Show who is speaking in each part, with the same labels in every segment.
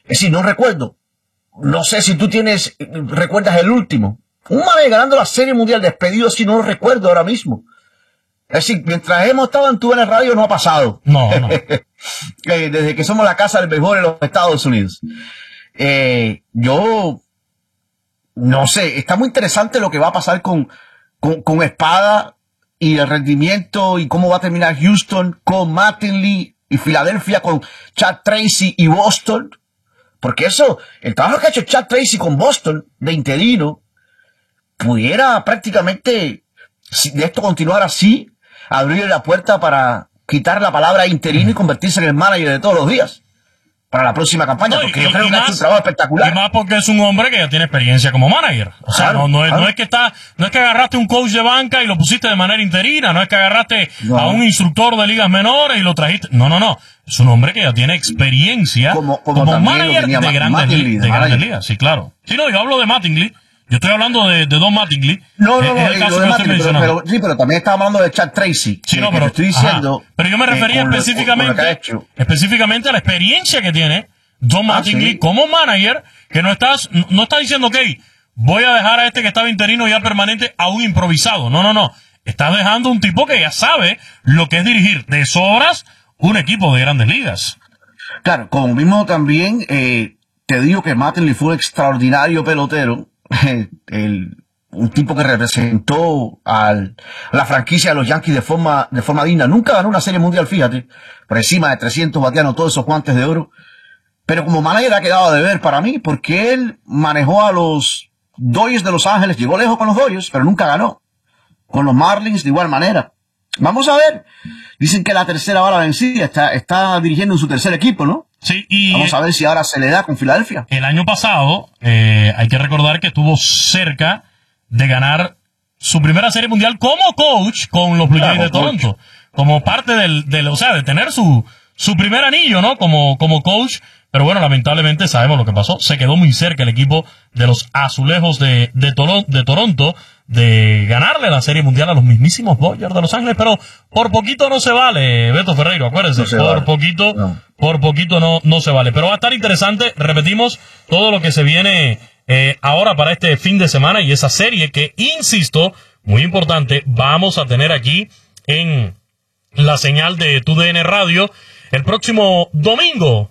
Speaker 1: Es decir, no recuerdo. No sé si tú recuerdas el último. Un manager ganando la Serie Mundial despedido, si no lo recuerdo ahora mismo. Es decir, mientras hemos estado en tu radio no ha pasado.
Speaker 2: No.
Speaker 1: Desde que somos la casa del béisbol en los Estados Unidos. Yo no sé, está muy interesante lo que va a pasar con Espada y el rendimiento y cómo va a terminar Houston con Mattingly y Filadelfia con Chad Tracy y Boston. Porque el trabajo que ha hecho Chad Tracy con Boston de interino, pudiera prácticamente, si de esto continuar así, abrir la puerta para quitar la palabra interino y convertirse en el manager de todos los días para la próxima campaña, porque yo creo que ha hecho un trabajo espectacular.
Speaker 2: Y más porque es un hombre que ya tiene experiencia como manager. O sea,
Speaker 1: claro,
Speaker 2: no es que agarraste un coach de banca y lo pusiste de manera interina, no es que agarraste a un instructor de ligas menores y lo trajiste. No. Es un hombre que ya tiene experiencia como manager de grandes ligas. Sí, claro. Sí, no, yo hablo de Mattingly. Yo estoy hablando de Don Mattingly.
Speaker 1: No, el caso de Mattingly, pero también estaba hablando de Chad Tracy.
Speaker 2: Sí, pero estoy diciendo. Pero yo me refería específicamente a la experiencia que tiene Don Mattingly como manager, que no está diciendo, ok, voy a dejar a este que estaba interino ya permanente a un improvisado. No. Estás dejando un tipo que ya sabe lo que es dirigir de sobras un equipo de grandes ligas.
Speaker 1: Claro, como mismo también te digo que Mattingly fue un extraordinario pelotero. Un tipo que representó a la franquicia de los Yankees de forma digna. Nunca ganó una Serie Mundial, fíjate, por encima de 300 bateanos, todos esos guantes de oro. Pero como manager ha quedado de ver para mí, porque él manejó a los Dodgers de Los Ángeles, llegó lejos con los Dodgers, pero nunca ganó. Con los Marlins de igual manera. Vamos a ver. Dicen que la tercera bala vencida, está dirigiendo en su tercer equipo, ¿no?
Speaker 2: Sí, y
Speaker 1: vamos a ver si ahora se le da con Filadelfia.
Speaker 2: El año pasado, hay que recordar que estuvo cerca de ganar su primera Serie Mundial como coach con los Blue Jays de Toronto. Como parte de tener su primer anillo, ¿no? Como coach. Pero bueno, lamentablemente sabemos lo que pasó. Se quedó muy cerca el equipo de los Azulejos de Toronto de ganarle la Serie Mundial a los mismísimos Dodgers de Los Ángeles, pero por poquito no se vale, Beto Ferreiro, acuérdense, por poquito no se vale. Pero va a estar interesante, repetimos, todo lo que se viene ahora para este fin de semana y esa serie que, insisto, muy importante, vamos a tener aquí en la señal de TUDN Radio el próximo domingo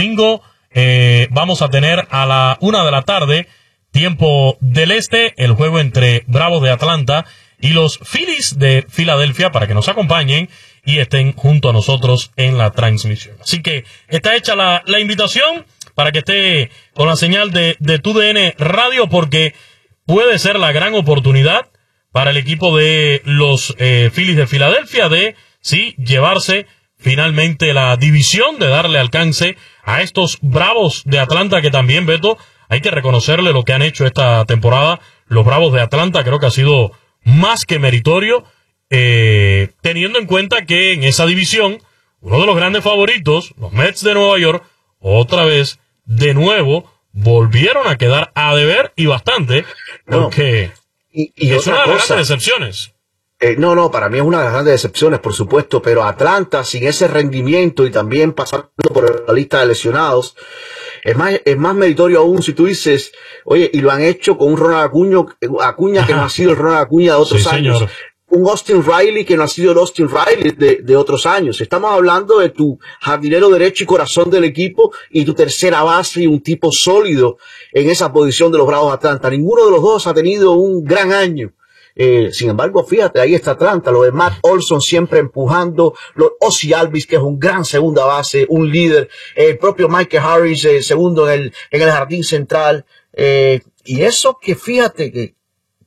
Speaker 2: vamos a tener a la 1 de la tarde, tiempo del este, el juego entre Bravos de Atlanta y los Phillies de Filadelfia, para que nos acompañen y estén junto a nosotros en la transmisión. Así que está hecha la invitación para que esté con la señal de TUDN Radio, porque puede ser la gran oportunidad para el equipo de los Phillies de Filadelfia de llevarse finalmente la división, de darle alcance a estos Bravos de Atlanta, que también, Beto, hay que reconocerle lo que han hecho esta temporada. Los Bravos de Atlanta creo que ha sido más que meritorio, teniendo en cuenta que en esa división, uno de los grandes favoritos, los Mets de Nueva York, otra vez, de nuevo, volvieron a quedar a deber, y bastante, porque es una de las grandes decepciones.
Speaker 1: No, para mí es una de las grandes decepciones, por supuesto, pero Atlanta, sin ese rendimiento y también pasando por la lista de lesionados, es más meritorio aún si tú dices, oye, y lo han hecho con un Ronald Acuña que no ha sido el Ronald Acuña de otros años.
Speaker 2: Señor.
Speaker 1: Un Austin Riley que no ha sido el Austin Riley de otros años. Estamos hablando de tu jardinero derecho y corazón del equipo y tu tercera base y un tipo sólido en esa posición de los Bravos de Atlanta. Ninguno de los dos ha tenido un gran año. Sin embargo, fíjate, ahí está Atlanta, lo de Matt Olson siempre empujando, Ozzie Albies, que es un gran segunda base, un líder, el propio Michael Harris, segundo en el jardín central, y eso que fíjate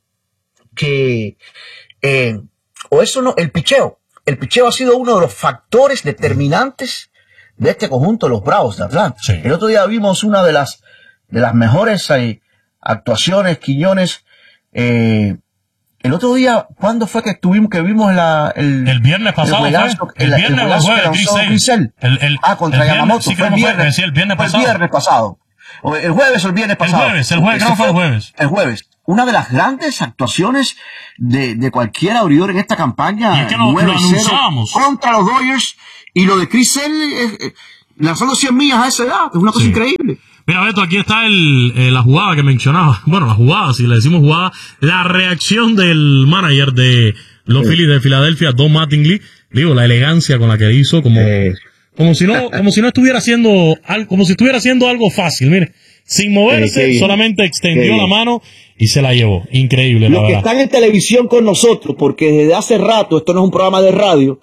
Speaker 1: el picheo ha sido uno de los factores determinantes de este conjunto de los Bravos de Atlanta.
Speaker 2: Sí.
Speaker 1: El otro día vimos una de las mejores actuaciones, Quiñones, el otro día, ¿cuándo fue que vimos
Speaker 2: el viernes pasado? El viernes o el jueves,
Speaker 1: Grisel. Contra Yamamoto.
Speaker 2: Sí,
Speaker 1: fue el viernes pasado. El jueves o el viernes pasado. El jueves. Una de las grandes actuaciones de cualquier abridor en esta campaña.
Speaker 2: Y es que lo anunciamos.
Speaker 1: Contra los Dodgers. Y lo de Grisel, lanzando 100 millas a esa edad. Es una cosa increíble.
Speaker 2: Mira, Beto, aquí está la jugada que mencionaba. Bueno, la jugada, si le decimos jugada, la reacción del manager de los Phillies de Filadelfia, Don Mattingly. Digo, la elegancia con la que hizo, como si no estuviera haciendo algo, como si estuviera haciendo algo fácil, mire. Sin moverse, solamente extendió la mano y se la llevó. Increíble, la verdad.
Speaker 1: Los que están en televisión con nosotros, porque desde hace rato, esto no es un programa de radio,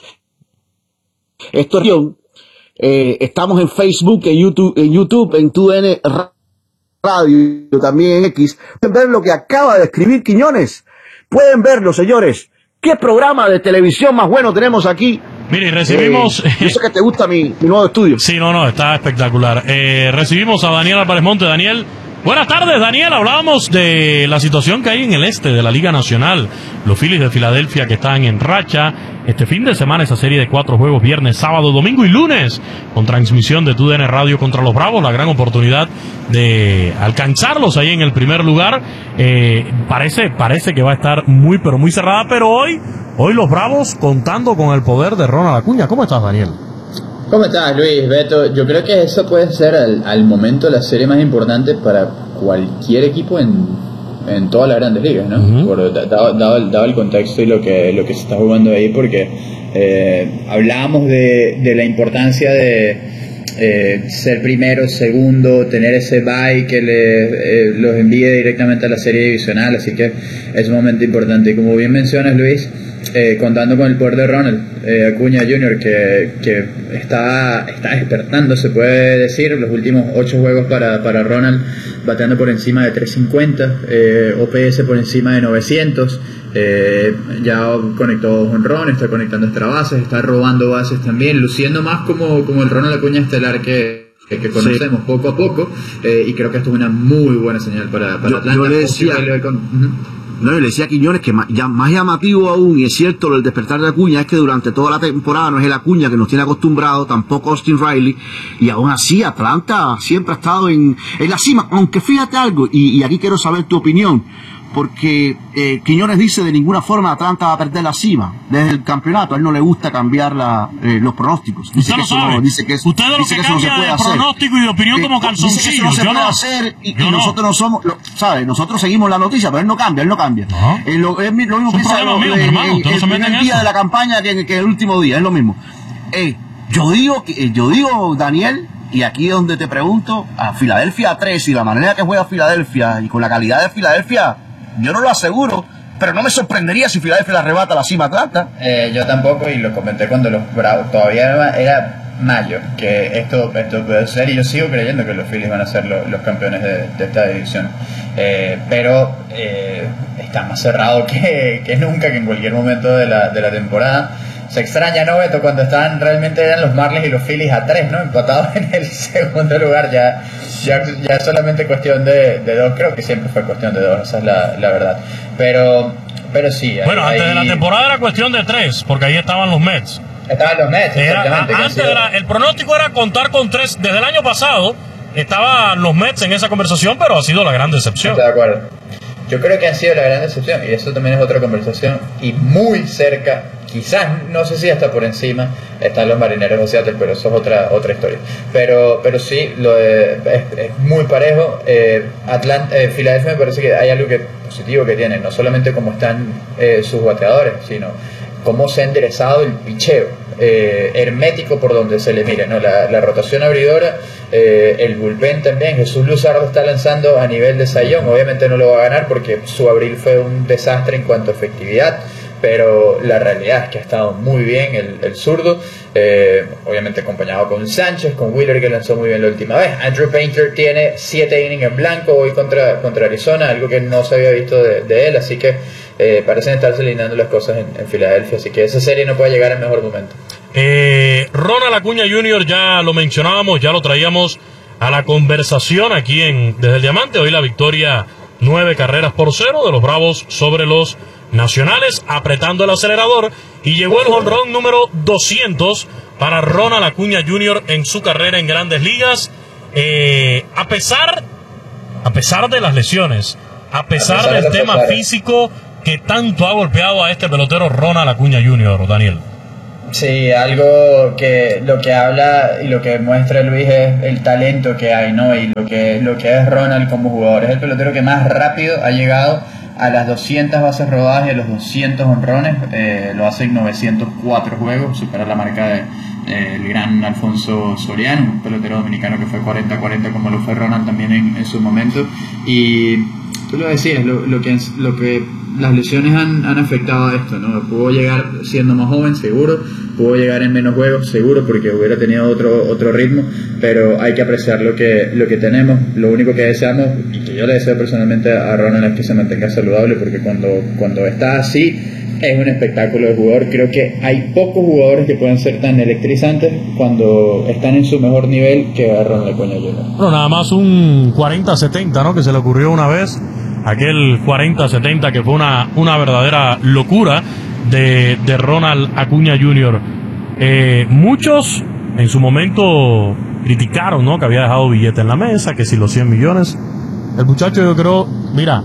Speaker 1: esto es estamos en Facebook, en YouTube, en TUDN Radio, también en X. Pueden ver lo que acaba de escribir Quiñones. Pueden verlo, señores. ¿Qué programa de televisión más bueno tenemos aquí?
Speaker 2: Mire, recibimos...
Speaker 1: yo sé que te gusta mi nuevo estudio.
Speaker 2: Sí, no, está espectacular. Recibimos a Daniel Álvarez Monte. Daniel, buenas tardes, Daniel. Hablábamos de la situación que hay en el este de la Liga Nacional. Los Phillies de Filadelfia que están en racha. Este fin de semana esa serie de 4 juegos, viernes, sábado, domingo y lunes, con transmisión de TUDN Radio contra los Bravos. La gran oportunidad de alcanzarlos ahí en el primer lugar. Parece que va a estar muy, pero muy cerrada, pero hoy los Bravos contando con el poder de Ronald Acuña. ¿Cómo estás, Daniel?
Speaker 3: ¿Cómo estás, Luis? Beto, yo creo que eso puede ser al momento la serie más importante para cualquier equipo en todas las grandes ligas, ¿no? Uh-huh. Dado el contexto y lo que se está jugando ahí, porque hablábamos de la importancia de ser primero, segundo, tener ese bye que los envíe directamente a la serie divisional, así que es un momento importante. Y como bien mencionas, Luis, contando con el poder de Ronald Acuña Jr., que está despertando, se puede decir, los últimos 8 juegos para Ronald, bateando por encima de 350, OPS por encima de 900, ya conectó jonrones, está conectando extra bases, está robando bases también, luciendo más como el Ronald Acuña estelar que conocemos poco a poco, y creo que esto es una muy buena señal para Atlanta.
Speaker 1: Yo le decía... No, le decía a Quiñones que más llamativo aún, y es cierto, lo del despertar de Acuña, es que durante toda la temporada no es el Acuña que nos tiene acostumbrado, tampoco Austin Riley, y aún así Atlanta siempre ha estado en la cima. Aunque fíjate algo, y aquí quiero saber tu opinión, porque Quiñones dice de ninguna forma Atlanta va a perder la cima desde el campeonato. A él no le gusta cambiar los pronósticos.
Speaker 2: Usted lo sabe. Usted de lo que cambia de pronóstico y de opinión como calzoncillo.
Speaker 1: No se puede hacer, y nosotros no somos, ¿sabes? Nosotros seguimos la noticia, pero él no cambia. Es lo mismo que dice el primer día de la campaña que el último día, es lo mismo. Yo digo, Daniel, y aquí es donde te pregunto, a Filadelfia 3 y la manera que juega Filadelfia y con la calidad de Filadelfia, yo no lo aseguro, pero no me sorprendería si Filadelfia le arrebata la cima a Atlanta.
Speaker 3: Yo tampoco, y lo comenté cuando los Bravos todavía era mayo, que esto puede ser, y yo sigo creyendo que los Phillies van a ser los campeones de esta división, pero está más cerrado que nunca, que en cualquier momento de la temporada. Se extraña, ¿no, Beto? Cuando realmente eran los Marlins y los Phillies a 3, ¿no? Empatados en el segundo lugar. Ya es solamente cuestión de 2. Creo que siempre fue cuestión de 2, esa es la verdad. Pero sí.
Speaker 2: Bueno, antes de la temporada era cuestión de 3, porque ahí estaban los Mets.
Speaker 3: Estaban los Mets, exactamente.
Speaker 2: El pronóstico era contar con 3. Desde el año pasado estaban los Mets en esa conversación, pero ha sido la gran decepción.
Speaker 3: Estoy de acuerdo. Yo creo que han sido la gran decepción, y eso también es otra conversación, y muy cerca, quizás, no sé si hasta por encima, están los Marineros de Seattle, pero eso es otra historia. Pero sí, es muy parejo. Filadelfia me parece que hay algo positivo que tiene, no solamente cómo están sus bateadores, sino cómo se ha enderezado el picheo. Hermético por donde se le mire, ¿no? La rotación abridora, el bullpen también. Jesús Luzardo está lanzando a nivel de Cy Young. Obviamente no lo va a ganar porque su abril fue un desastre en cuanto a efectividad, pero la realidad es que ha estado muy bien el zurdo, obviamente acompañado con Sánchez, con Wheeler, que lanzó muy bien la última vez. Andrew Painter tiene 7 innings en blanco hoy contra Arizona, algo que no se había visto de él, así que parecen estarse alineando las cosas en Filadelfia, así que esa serie no puede llegar al mejor momento.
Speaker 2: Ronald Acuña Jr. ya lo mencionábamos, ya lo traíamos a la conversación aquí desde el Diamante. Hoy la victoria 9-0 de los Bravos sobre los Nacionales, apretando el acelerador, y llegó el jonrón número 200 para Ronald Acuña Jr. en su carrera en Grandes Ligas. A pesar de las lesiones, a pesar del tema físico que tanto ha golpeado a este pelotero Ronald Acuña Jr., Daniel.
Speaker 3: Sí, algo que lo que habla y lo que muestra Luis es el talento que hay, ¿no? Y lo que es Ronald como jugador. Es el pelotero que más rápido ha llegado a las 200 bases robadas y a los 200 honrones. Lo hace en 904 juegos, supera la marca de el gran Alfonso Soriano, un pelotero dominicano que fue 40-40 como lo fue Ronald también en su momento. Y tú lo decías, lo que las lesiones han afectado a esto, ¿no? Pudo llegar siendo más joven, seguro, pudo llegar en menos juegos, seguro, porque hubiera tenido otro ritmo, pero hay que apreciar lo que tenemos. Lo único que deseamos, y que yo le deseo personalmente a Ronald, es que se mantenga saludable, porque cuando está así es un espectáculo de jugador. Creo que hay pocos jugadores que pueden ser tan electrizantes cuando están en su mejor nivel que Ronald Acuña Jr.
Speaker 2: Bueno, nada más un 40-70, ¿no? Que se le ocurrió una vez. Aquel 40-70 que fue una verdadera locura de Ronald Acuña Jr. Muchos en su momento criticaron, ¿no? Que había dejado billete en la mesa, que si los 100 millones. El muchacho, yo creo, mira,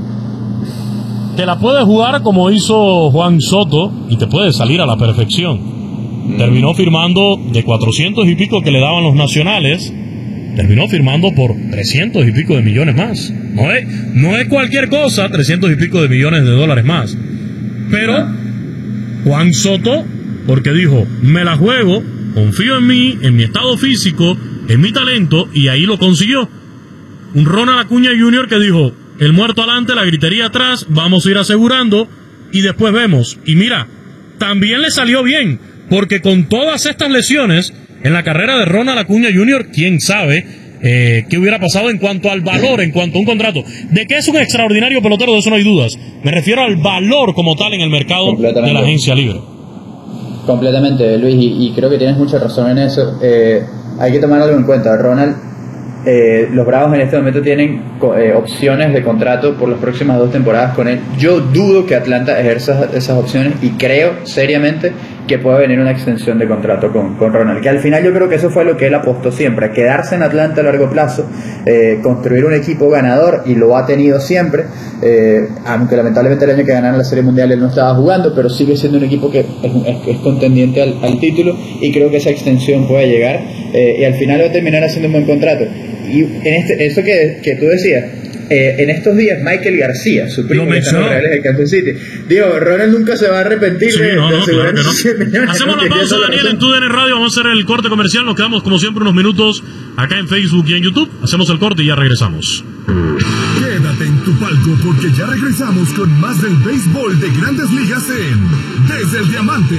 Speaker 2: te la puedes jugar como hizo Juan Soto y te puede salir a la perfección. Terminó firmando de 400 y pico que le daban los nacionales. Terminó firmando por 300 y pico de millones más. No es cualquier cosa, 300 y pico de millones de dólares más. Pero Juan Soto, porque dijo, me la juego, confío en mí, en mi estado físico, en mi talento, y ahí lo consiguió. Un Ronald Acuña Jr. que dijo, el muerto adelante, la gritería atrás, vamos a ir asegurando, y después vemos. Y mira, también le salió bien, porque con todas estas lesiones en la carrera de Ronald Acuña Jr., quién sabe qué hubiera pasado en cuanto al valor, en cuanto a un contrato. De que es un extraordinario pelotero, de eso no hay dudas. Me refiero al valor como tal en el mercado de la agencia libre.
Speaker 3: Completamente, Luis, y creo que tienes mucha razón en eso. Hay que tomar algo en cuenta. Ronald, los Bravos en este momento tienen opciones de contrato por las próximas 2 temporadas con él. Yo dudo que Atlanta ejerza esas opciones y creo seriamente que puede venir una extensión de contrato con Ronald, que al final yo creo que eso fue lo que él apostó siempre, a quedarse en Atlanta a largo plazo, construir un equipo ganador, y lo ha tenido siempre, aunque lamentablemente el año que ganaron la Serie Mundial él no estaba jugando, pero sigue siendo un equipo que es contendiente al título, y creo que esa extensión puede llegar, y al final va a terminar haciendo un buen contrato. Y en eso que tú decías, en estos días Michael García, su primo que está en los Reales de Kansas City, digo, Ronald nunca se va a arrepentir de asegurar
Speaker 2: claro que no. Hacemos la pausa, Daniel, en TUDN Radio. Vamos a hacer el corte comercial. Nos quedamos como siempre unos minutos acá en Facebook y en YouTube. Hacemos el corte y ya regresamos.
Speaker 4: Quédate en tu palco, porque ya regresamos con más del béisbol de Grandes Ligas Desde el Diamante.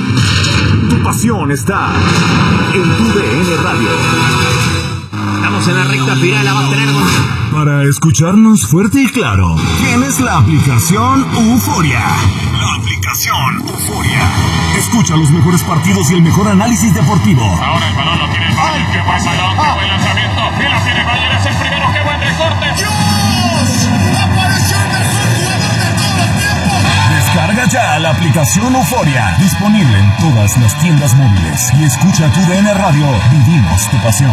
Speaker 4: Tu pasión está en TUDN Radio.
Speaker 5: Estamos en la recta final, la va a tener.
Speaker 4: Para escucharnos fuerte y claro, tienes la aplicación Euforia. La aplicación Euforia. Escucha los mejores partidos y el mejor análisis deportivo.
Speaker 6: Ahora el balón lo tiene Bayer, que pasa, qué buen lanzamiento. Y la tiene Bayer, es el primero, qué buen recorte.
Speaker 4: ¡Dios! ¡Apareció el mejor jugador de todos los tiempos! Descarga ya la aplicación Euforia. Disponible en todas las tiendas móviles. Y escucha TUDN Radio. Vivimos tu pasión.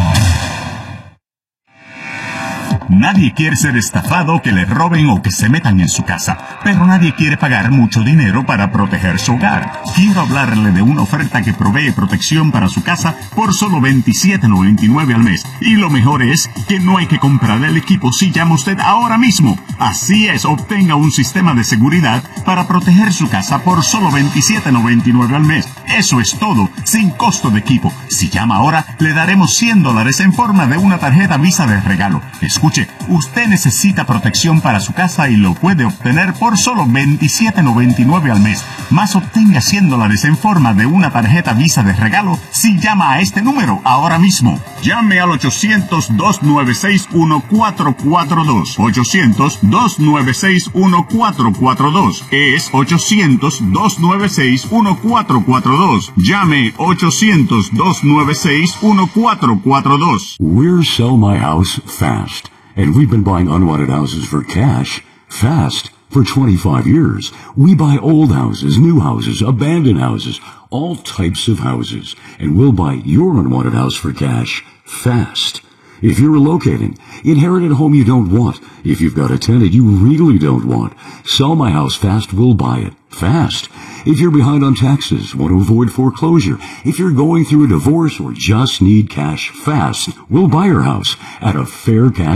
Speaker 7: Nadie quiere ser estafado, que le roben o que se metan en su casa, pero nadie quiere pagar mucho dinero para proteger su hogar. Quiero hablarle de una oferta que provee protección para su casa por solo $27.99 al mes. Y lo mejor es que no hay que comprar el equipo si llama usted ahora mismo. Así es, obtenga un sistema de seguridad para proteger su casa por solo $27.99 al mes. Eso es todo, sin costo de equipo. Si llama ahora, le daremos $100 en forma de una tarjeta Visa de regalo. Escuche, usted necesita protección para su casa y lo puede obtener por solo $27.99 al mes. Más obtenga $100 en forma de una tarjeta Visa de regalo si llama a este número ahora mismo. Llame al 800-296-1442. 800-296-1442. Es 800-296-1442. Llame 800-296-1442.
Speaker 8: We're Sell My House Fast. And we've been buying unwanted houses for cash, fast, for 25 years. We buy old houses, new houses, abandoned houses, all types of houses. And we'll buy your unwanted house for cash, fast. If you're relocating, inherit a home you don't want. If you've got a tenant you really don't want, Sell My House Fast will buy it. Fast. If you're behind on taxes, want to avoid foreclosure, if you're going through a divorce or just need cash, Fast will buy your house at a fair cash